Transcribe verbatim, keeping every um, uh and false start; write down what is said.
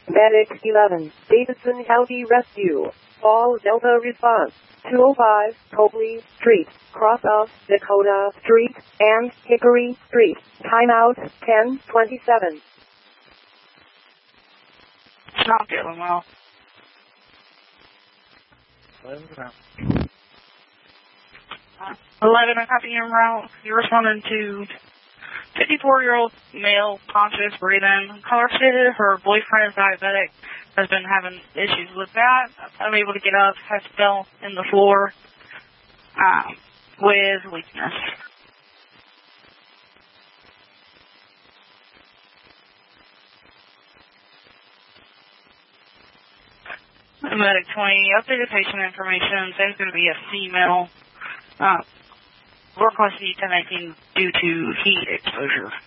Medic eleven, Davidson County Rescue. All Delta response. two oh five Copley Street, cross of Dakota Street and Hickory Street. Timeout ten twenty-seven. Not feeling well. eleven, a copy en route. You're responding to fifty-four-year-old male, conscious, breathing. Caller stated her boyfriend is diabetic, has been having issues with that. Unable to get up, has fell in the floor um, with weakness. Medic twenty, updated patient information. Says going to be a female. Uh, Request ten nineteen due to heat exposure.